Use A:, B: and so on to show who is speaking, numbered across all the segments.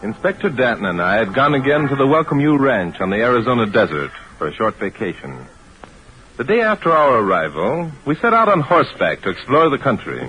A: Inspector Danton and I had gone again to the Welcome You Ranch on the Arizona desert for a short vacation. The day after our arrival, we set out on horseback to explore the country.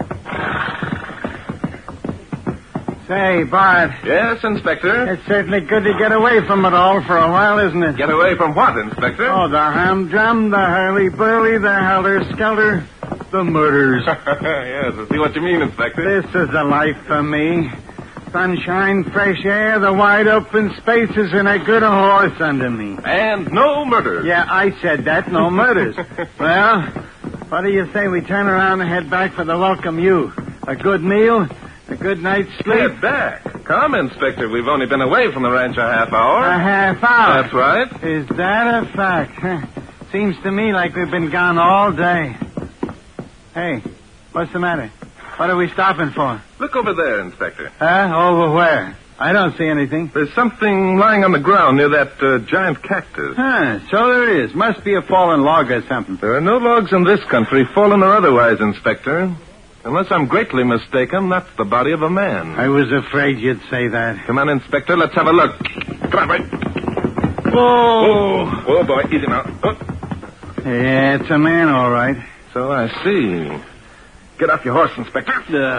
B: Say, Bart.
A: Yes, Inspector?
B: It's certainly good to get away from it all for a while, isn't it?
A: Get away from what, Inspector?
B: Oh, the humdrum, the hurly-burly, the helter-skelter, the murders.
A: Yes, I see what you mean, Inspector.
B: This is the life for me. Sunshine, fresh air, the wide open spaces, and a good horse under me.
A: And no murders.
B: Yeah, I said that, no murders. Well, what do you say we turn around and head back for the Welcome You? A good meal, a good night's sleep.
A: Head back. Come, Inspector. We've only been away from the ranch a half hour.
B: A half hour?
A: That's right.
B: Is that a fact? Seems to me like we've been gone all day. Hey, what's the matter? What are we stopping for?
A: Look over there, Inspector.
B: Over where? I don't see anything.
A: There's something lying on the ground near that giant cactus.
B: So there is. Must be a fallen log or something.
A: There are no logs in this country, fallen or otherwise, Inspector. Unless I'm greatly mistaken, that's the body of a man.
B: I was afraid you'd say that.
A: Come on, Inspector. Let's have a look. Come on, right.
B: Whoa.
A: Oh, boy. Easy now. Oh.
B: Yeah, it's a man, all right.
A: So I see. Get off your horse, Inspector.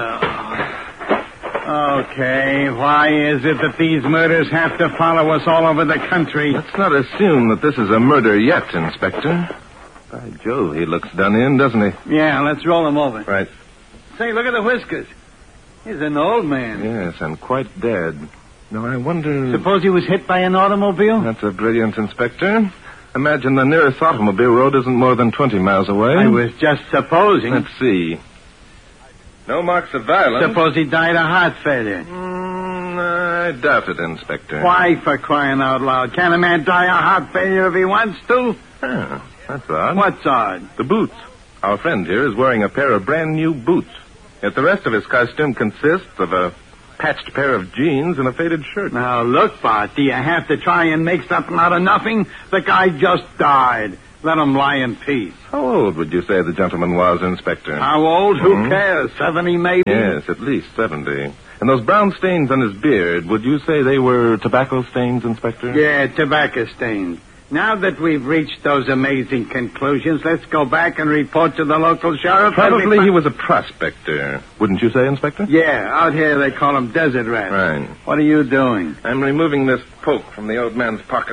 B: Okay, why is it that these murders have to follow us all over the country?
A: Let's not assume that this is a murder yet, Inspector. By Jove, he looks done in, doesn't he?
B: Yeah, let's roll him over.
A: Right.
B: Say, look at the whiskers. He's an old man.
A: Yes, and quite dead. Now, I wonder...
B: Suppose he was hit by an automobile?
A: That's a brilliant, Inspector. Imagine the nearest automobile road isn't more than 20 miles away.
B: I was just supposing.
A: Let's see. No marks of violence.
B: Suppose he died of heart failure.
A: I doubt it, Inspector.
B: Why, for crying out loud? Can a man die of heart failure if he wants to?
A: That's odd.
B: What's odd?
A: The boots. Our friend here is wearing a pair of brand new boots. Yet the rest of his costume consists of a patched pair of jeans and a faded shirt.
B: Now, look, Bart, do you have to try and make something out of nothing? The guy just died. Let him lie in peace.
A: How old would you say the gentleman was, Inspector?
B: How old? Who cares? 70, maybe?
A: Yes, at least 70. And those brown stains on his beard, would you say they were tobacco stains, Inspector?
B: Yeah, tobacco stains. Now that we've reached those amazing conclusions, let's go back and report to the local sheriff.
A: Probably he was a prospector. Wouldn't you say, Inspector?
B: Yeah, out here they call him desert rats.
A: Right.
B: What are you doing?
A: I'm removing this poke from the old man's pocket.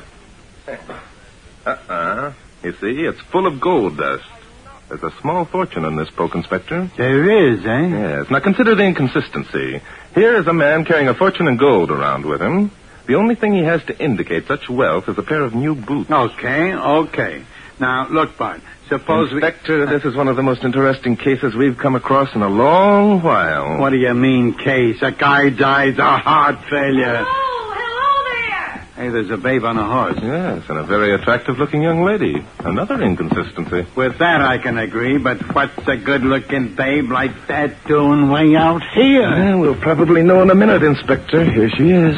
A: You see, it's full of gold dust. There's a small fortune in this poke, Inspector.
B: There is, eh?
A: Yes. Now consider the inconsistency. Here is a man carrying a fortune in gold around with him. The only thing he has to indicate such wealth is a pair of new boots.
B: Okay. Now, look, Bart, suppose
A: Inspector, this is one of the most interesting cases we've come across in a long while.
B: What do you mean, case? A guy dies of heart failure.
C: Hello there.
B: Hey, there's a babe on a horse.
A: Yes, and a very attractive-looking young lady. Another inconsistency.
B: With that, I can agree, but what's a good-looking babe like that doing way out here?
A: Yeah, we'll probably know in a minute, Inspector. Here she is.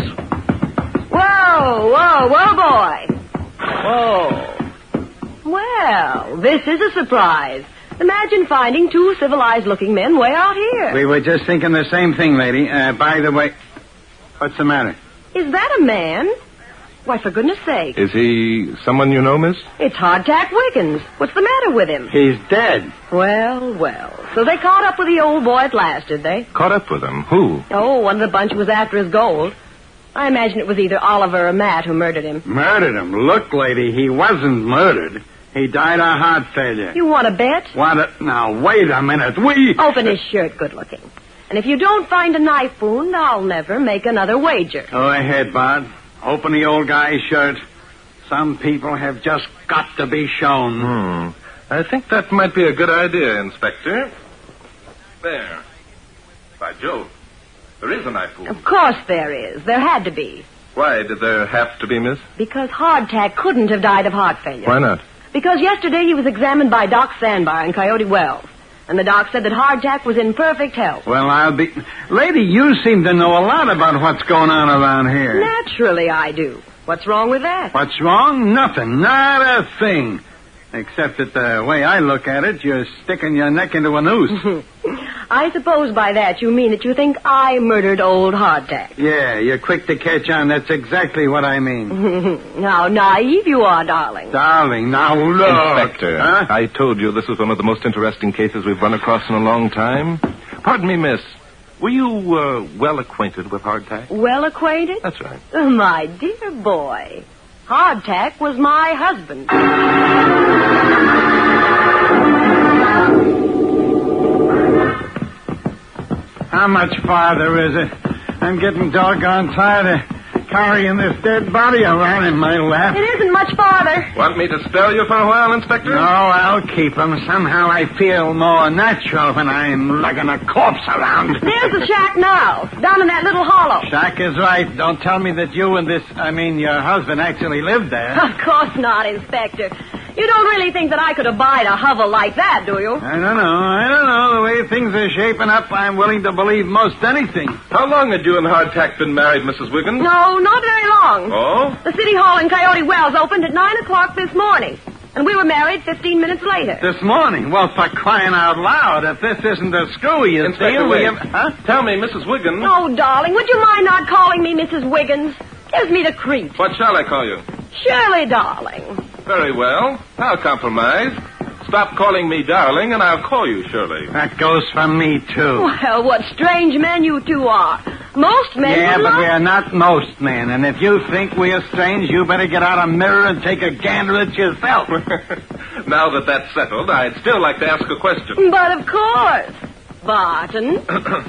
C: Whoa, boy.
B: Whoa.
C: Well, this is a surprise. Imagine finding two civilized-looking men way out here.
B: We were just thinking the same thing, lady. By the way, what's the matter?
C: Is that a man? Why, for goodness sake.
A: Is he someone you know, miss?
C: It's Hardtack Wiggins. What's the matter with him?
B: He's dead.
C: Well. So they caught up with the old boy at last, did they?
A: Caught up with him? Who?
C: Oh, one of the bunch was after his gold. I imagine it was either Oliver or Matt who murdered him.
B: Murdered him? Look, lady, he wasn't murdered. He died of heart failure.
C: You want to bet?
B: Now, wait a minute.
C: Open his shirt, good looking. And if you don't find a knife wound, I'll never make another wager.
B: Go ahead, Bart. Open the old guy's shirt. Some people have just got to be shown.
A: I think that might be a good idea, Inspector. There. By Jove. There is a knife wound.
C: Of course there is. There had to be.
A: Why did there have to be, miss?
C: Because Hardtack couldn't have died of heart failure.
A: Why not?
C: Because yesterday he was examined by Doc Sandbar in Coyote Wells. And the doc said that Hardtack was in perfect health.
B: Well, Lady, you seem to know a lot about what's going on around here.
C: Naturally I do. What's wrong with that?
B: What's wrong? Nothing. Not a thing. Except that the way I look at it, you're sticking your neck into a noose.
C: I suppose by that you mean that you think I murdered old Hardtack.
B: Yeah, you're quick to catch on. That's exactly what I mean.
C: How naive you are, darling.
B: Darling, now look.
A: Inspector,
B: Huh?
A: I told you this was one of the most interesting cases we've run across in a long time. Pardon me, miss. Were you well acquainted with Hardtack?
C: Well acquainted?
A: That's right.
C: My dear boy, Hardtack was my husband.
B: How much farther is it? I'm getting doggone tired of carrying this dead body around in my lap.
C: It isn't much farther.
A: Want me to spell you for a while, Inspector?
B: No, I'll keep him. Somehow I feel more natural when I'm lugging a corpse around.
C: There's the shack now, down in that little hollow.
B: Shack is right. Don't tell me that you and your husband actually lived there.
C: Of course not, Inspector. You don't really think that I could abide a hovel like that, do you?
B: I don't know. The way things are shaping up, I'm willing to believe most anything.
A: How long had you and Hardtack been married, Mrs. Wiggins?
C: No, not very long.
A: Oh?
C: The city hall in Coyote Wells opened at 9 o'clock this morning, and we were married 15 minutes later.
B: This morning? Well, for crying out loud, if this isn't a screwy
A: Inspector,
B: deal,
A: wait.
B: Huh?
A: Tell me, Mrs. Wiggins.
C: Oh, darling, would you mind not calling me Mrs. Wiggins? Gives me the creeps.
A: What shall I call you?
C: Shirley, darling.
A: Very well. I'll compromise. Stop calling me darling, and I'll call you Shirley.
B: That goes for me, too.
C: Well, what strange men you two are. Most men
B: Yeah,
C: would
B: but
C: love-
B: we are not most men, and if you think we are strange, you better get out a mirror and take a gander at yourself.
A: Now that that's settled, I'd still like to ask a question.
C: But of course. Barton.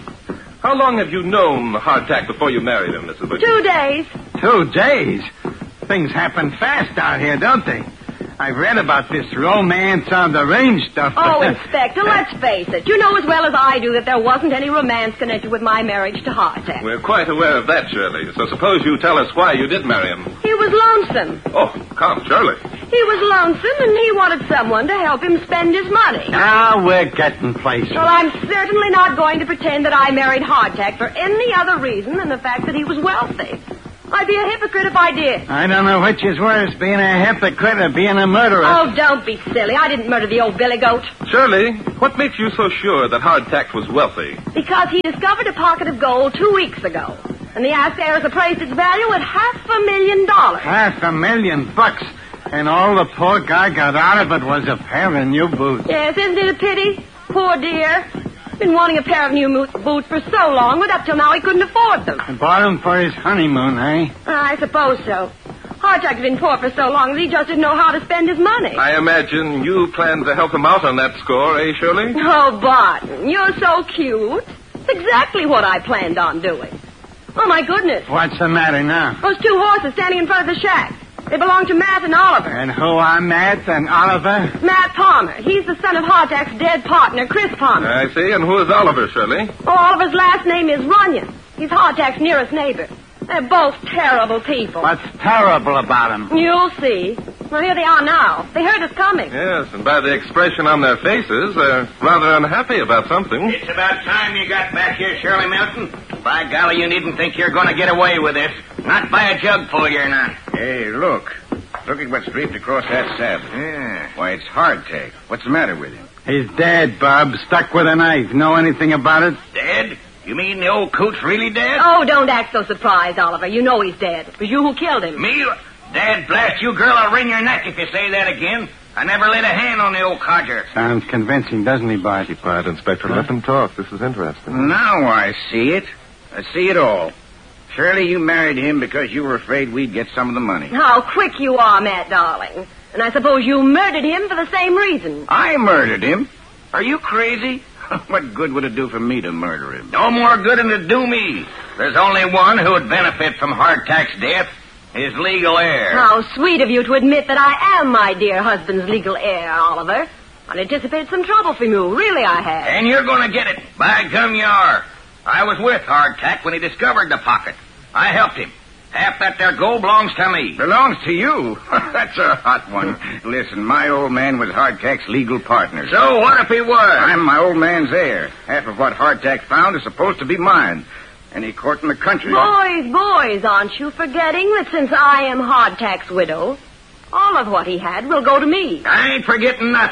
A: How long have you known Hardtack before you married him, Mrs. Wiggins?
C: 2 days.
B: 2 days? Things happen fast out here, don't they? I've read about this romance on the range stuff.
C: Oh, Inspector, let's face it. You know as well as I do that there wasn't any romance connected with my marriage to Hardtack.
A: We're quite aware of that, Shirley. So suppose you tell us why you did marry him.
C: He was lonesome.
A: Oh, come, Shirley.
C: He was lonesome, and he wanted someone to help him spend his money.
B: Now we're getting places.
C: Well, I'm certainly not going to pretend that I married Hardtack for any other reason than the fact that he was wealthy. I'd be a hypocrite if I did.
B: I don't know which is worse, being a hypocrite or being a murderer.
C: Oh, don't be silly. I didn't murder the old billy goat.
A: Shirley, what makes you so sure that Hardtack was wealthy?
C: Because he discovered a pocket of gold 2 weeks ago. And the asked heirs appraised its value at $500,000.
B: $500,000. And all the poor guy got out of it was a pair of new boots.
C: Yes, isn't it a pity? Poor dear. Been wanting a pair of new boots for so long, but up till now he couldn't afford them.
B: And bought him for his honeymoon, eh?
C: I suppose so. Hardtack's been poor for so long that he just didn't know how to spend his money.
A: I imagine you plan to help him out on that score, eh, Shirley?
C: Oh, Barton, you're so cute. It's exactly what I planned on doing. Oh, my goodness.
B: What's the matter now?
C: Those 2 horses standing in front of the shack. They belong to Matt and Oliver.
B: And who are Matt and Oliver?
C: Matt Palmer. He's the son of Hardtack's dead partner, Chris Palmer.
A: I see. And who is Oliver, Shirley?
C: Oh, Oliver's last name is Runyon. He's Hardtack's nearest neighbor. They're both terrible people.
B: What's terrible about him?
C: You'll see. Well, here they are now. They heard us coming.
A: Yes, and by the expression on their faces, they're rather unhappy about something.
D: It's about time you got back here, Shirley Milton. By golly, you needn't think you're going to get away with this. Not by a jugful, you're not.
E: Hey, look. Look at what's draped across that saddle.
D: Yeah.
E: Why, it's Hardtack. What's the matter with him?
B: He's dead, Bob. Stuck with a knife. Know anything about it?
D: Dead? You mean the old coot's really dead?
C: Oh, don't act so surprised, Oliver. You know he's dead. It was you who killed him.
D: Me? Dad blast you, girl. I'll wring your neck if you say that again. I never laid a hand on the old codger.
B: Sounds convincing, doesn't he, Bart?
A: Keep quiet, Inspector. Let them talk. This is interesting.
E: Now I see it. I see it all. Shirley, you married him because you were afraid we'd get some of the money.
C: How quick you are, Matt, darling. And I suppose you murdered him for the same reason.
E: I murdered him. Are you crazy? What good would it do for me to murder him?
D: No more good than it do me. There's only one who would benefit from Hardtack's death. His legal heir.
C: How sweet of you to admit that I am my dear husband's legal heir, Oliver. I'd anticipated some trouble from you. Really, I had.
D: And you're going to get it. By gum, you are. I was with Hardtack when he discovered the pocket. I helped him. Half that there gold belongs to me.
E: Belongs to you? That's a hot one. Listen, my old man was Hardtack's legal partner.
D: So what if he was?
E: I'm my old man's heir. Half of what Hardtack found is supposed to be mine. Any court in the country.
C: Boys, aren't you forgetting that since I am Hardtack's widow, all of what he had will go to me?
D: I ain't forgetting nothing.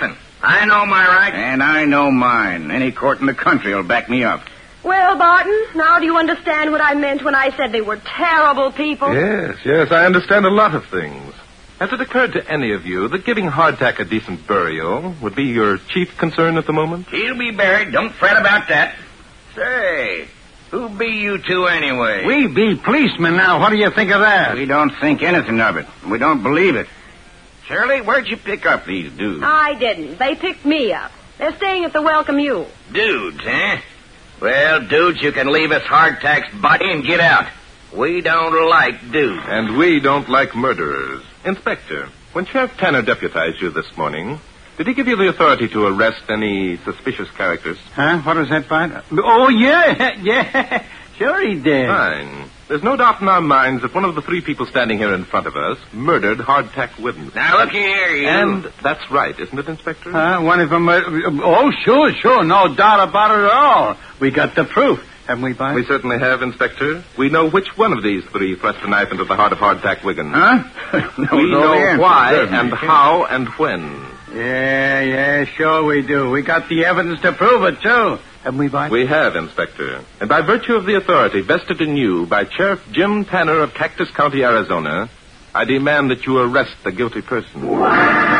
D: I know my rights.
E: And I know mine. Any court in the country will back me up.
C: Well, Barton, now do you understand what I meant when I said they were terrible people?
A: Yes, I understand a lot of things. Has it occurred to any of you that giving Hardtack a decent burial would be your chief concern at the moment?
D: He'll be buried. Don't fret about that. Say, who be you two anyway?
B: We be policemen now. What do you think of that?
E: We don't think anything of it. We don't believe it. Shirley, where'd you pick up these dudes?
C: I didn't. They picked me up. They're staying at the Welcome You.
D: Dudes, eh? Well, dudes, you can leave us Hardtack's body and get out. We don't like dudes.
A: And we don't like murderers. Inspector, when Sheriff Tanner deputized you this morning, did he give you the authority to arrest any suspicious characters?
B: Huh? What was that, Bart? Oh, yeah. Sure he did.
A: Fine. There's no doubt in our minds that one of the three people standing here in front of us murdered Hardtack Withens.
D: Now, look here, you.
A: And that's right, isn't it, Inspector?
B: One of them... oh, sure. No doubt about it at all. We got the proof. Haven't we, Bart?
A: We certainly have, Inspector. We know which one of these three thrust a knife into the heart of Hardtack Wiggins.
B: Huh?
A: We know why and how and when.
B: Yeah, sure we do. We got the evidence to prove it, too. Haven't we, Bart?
A: We have, Inspector. And by virtue of the authority vested in you by Sheriff Jim Tanner of Cactus County, Arizona, I demand that you arrest the guilty person.